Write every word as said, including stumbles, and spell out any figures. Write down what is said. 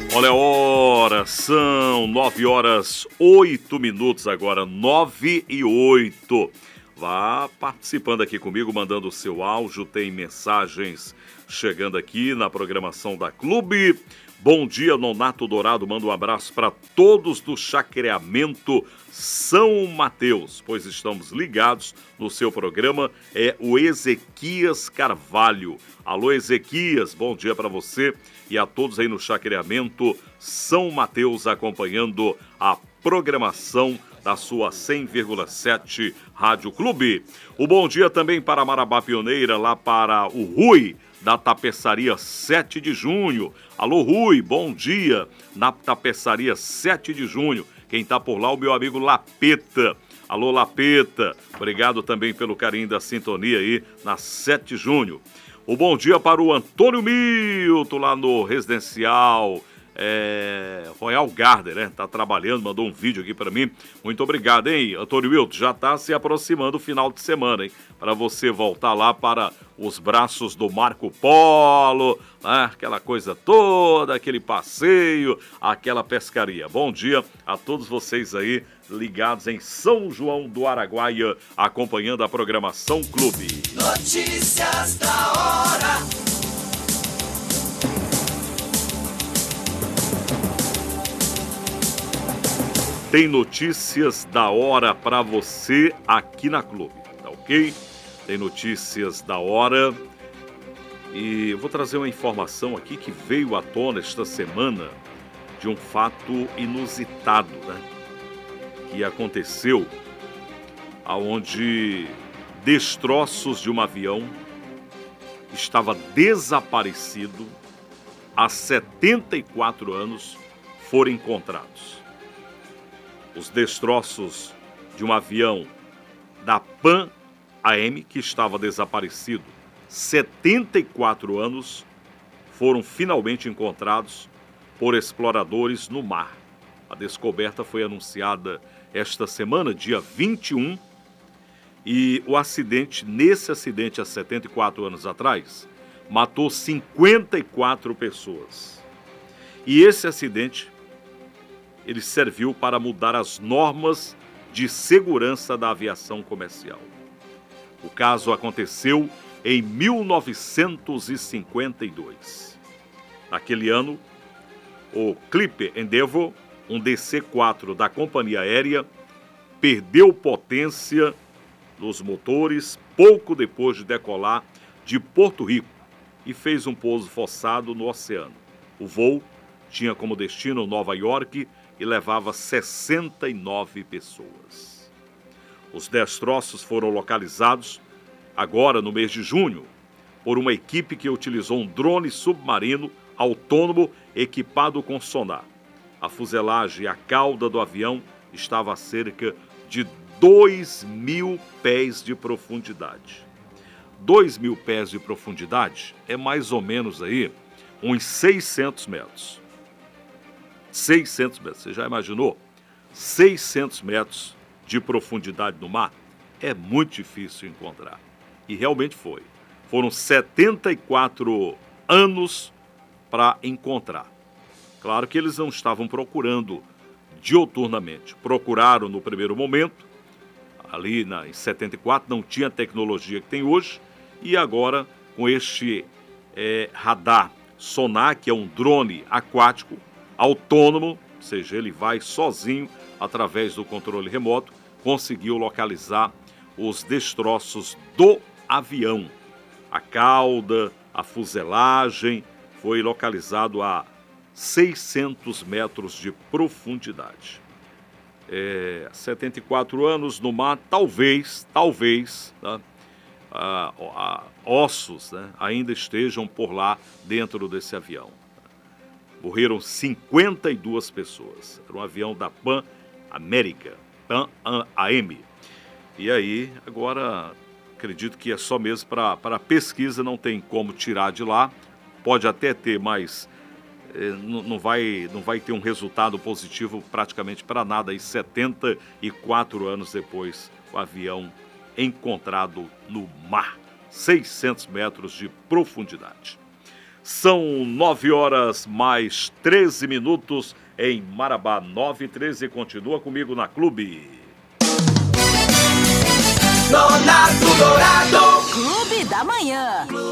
Olha a hora, são nove horas, oito minutos agora, nove e oito. Vá participando aqui comigo, mandando o seu áudio, tem mensagens chegando aqui na programação da Clube. Bom dia, Nonato Dourado, manda um abraço para todos do Chacreamento São Mateus, pois estamos ligados no seu programa, é o Ezequias Carvalho. Alô, Ezequias, bom dia para você e a todos aí no Chacreamento São Mateus, acompanhando a programação da sua cem vírgula sete Rádio Clube. O bom dia também para Marabá Pioneira, lá para o Rui, da Tapeçaria sete de junho. Alô, Rui, bom dia, na Tapeçaria sete de junho. Quem tá por lá, o meu amigo Lapeta. Alô, Lapeta, obrigado também pelo carinho da sintonia aí na sete de junho. O bom dia para o Antônio Milton, lá no residencial é, Royal Garden, né? Tá trabalhando, mandou um vídeo aqui para mim. Muito obrigado, hein, Antônio Milton? Já tá se aproximando o final de semana, hein? Para você voltar lá para os braços do Marco Polo, né? Aquela coisa toda, aquele passeio, aquela pescaria. Bom dia a todos vocês aí ligados em São João do Araguaia, acompanhando a programação Clube. Notícias da hora. Tem notícias da hora para você aqui na Clube, tá ok? Tem notícias da hora e eu vou trazer uma informação aqui que veio à tona esta semana de um fato inusitado, né? Que aconteceu aonde destroços de um avião estava desaparecido há setenta e quatro anos foram encontrados. Os destroços de um avião da Pan A M, que estava desaparecido setenta e quatro anos, foram finalmente encontrados por exploradores no mar. A descoberta foi anunciada esta semana, dia vinte e um, e o acidente, nesse acidente há setenta e quatro anos atrás, matou cinquenta e quatro pessoas. E esse acidente ele serviu para mudar as normas de segurança da aviação comercial. O caso aconteceu em mil novecentos e cinquenta e dois. Naquele ano, o Clipper Endeavour, um D C quatro da companhia aérea, perdeu potência nos motores pouco depois de decolar de Porto Rico e fez um pouso forçado no oceano. O voo tinha como destino Nova York e levava sessenta e nove pessoas. Os destroços foram localizados agora no mês de junho por uma equipe que utilizou um drone submarino autônomo equipado com sonar. A fuselagem e a cauda do avião estava a cerca de dois mil pés de profundidade. dois mil pés de profundidade é mais ou menos aí uns seiscentos metros. seiscentos metros, você já imaginou? seiscentos metros de profundidade no mar é muito difícil encontrar. E realmente foi. Foram setenta e quatro anos para encontrar. Claro que eles não estavam procurando diuturnamente. Procuraram no primeiro momento, ali na, em setenta e quatro, não tinha a tecnologia que tem hoje, e agora com este é, radar sonar, que é um drone aquático, autônomo, ou seja, ele vai sozinho através do controle remoto, conseguiu localizar os destroços do avião. A cauda, a fuselagem, foi localizado a seiscentos metros de profundidade. É, setenta e quatro anos no mar, talvez, talvez, né, a, a, ossos, né, ainda estejam por lá dentro desse avião. Morreram cinquenta e duas pessoas. Era um avião da Pan América, Pan A M. E aí, agora, acredito que é só mesmo para pesquisa, não tem como tirar de lá. Pode até ter, mas eh, não, não, vai, não vai ter um resultado positivo praticamente para nada. E setenta e quatro anos depois, o avião encontrado no mar, seiscentos metros de profundidade. São nove horas mais treze minutos em Marabá. nove e treze, continua comigo na Clube. Dourado, Dourado. Clube da Manhã.